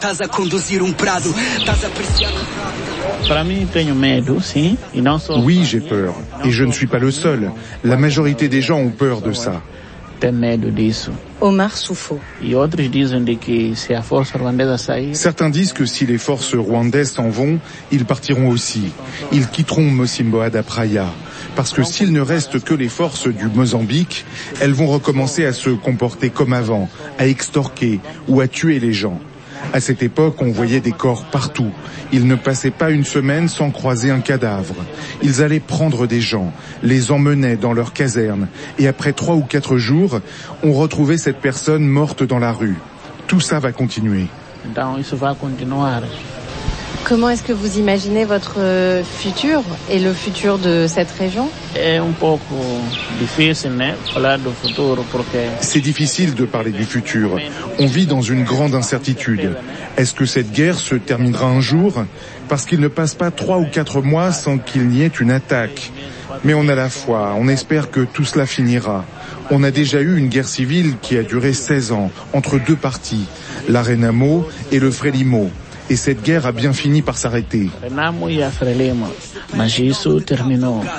Oui, j'ai peur. Et je ne suis pas le seul. La majorité des gens ont peur de ça. Omar Soufo. Certains disent que si les forces rwandaises s'en vont, ils partiront aussi. Ils quitteront Mocimboa da Praia. Parce que s'il ne reste que les forces du Mozambique, elles vont recommencer à se comporter comme avant, à extorquer ou à tuer les gens. À cette époque, on voyait des corps partout. Ils ne passaient pas une semaine sans croiser un cadavre. Ils allaient prendre des gens, les emmenaient dans leur caserne. Et après 3 ou 4 jours, on retrouvait cette personne morte dans la rue. Tout ça va continuer. Comment est-ce que vous imaginez votre futur et le futur de cette région? C'est difficile de parler du futur. On vit dans une grande incertitude. Est-ce que cette guerre se terminera un jour? Parce qu'il ne passe pas 3 ou 4 mois sans qu'il n'y ait une attaque. Mais on a la foi, on espère que tout cela finira. On a déjà eu une guerre civile qui a duré 16 ans, entre 2 partis, la Renamo et le Frelimo. Et cette guerre a bien fini par s'arrêter.